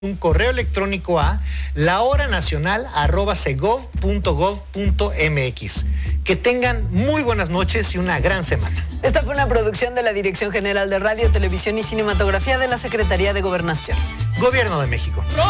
un correo electrónico a lahoranacional@segov.gov.mx. Que tengan muy buenas noches y una gran semana. Esta fue una producción de la Dirección General de Radio, Televisión y Cinematografía de la Secretaría de Gobernación. Gobierno de México.